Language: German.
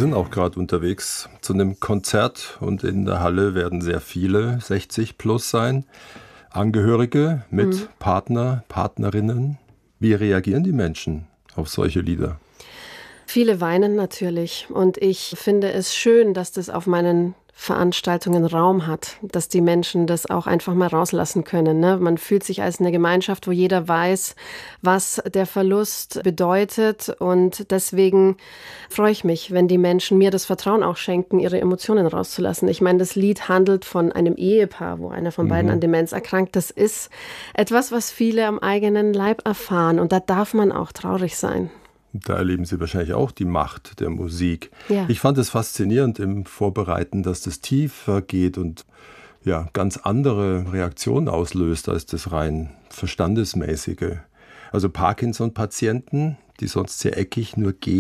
sind auch gerade unterwegs zu einem Konzert und in der Halle werden sehr viele 60 plus sein. Angehörige mit Partner, Partnerinnen. Wie reagieren die Menschen auf solche Lieder? Viele weinen natürlich und ich finde es schön, dass das auf meinen Veranstaltungen Raum hat, dass die Menschen das auch einfach mal rauslassen können, ne? Man fühlt sich als eine Gemeinschaft, wo jeder weiß, was der Verlust bedeutet und deswegen freue ich mich, wenn die Menschen mir das Vertrauen auch schenken, ihre Emotionen rauszulassen. Ich meine, das Lied handelt von einem Ehepaar, wo einer von beiden an Demenz erkrankt. Das ist etwas, was viele am eigenen Leib erfahren und da darf man auch traurig sein. Da erleben Sie wahrscheinlich auch die Macht der Musik. Ja. Ich fand es faszinierend im Vorbereiten, dass das tiefer geht und ja, ganz andere Reaktionen auslöst als das rein verstandesmäßige. Also Parkinson-Patienten, die sonst sehr eckig nur gehen,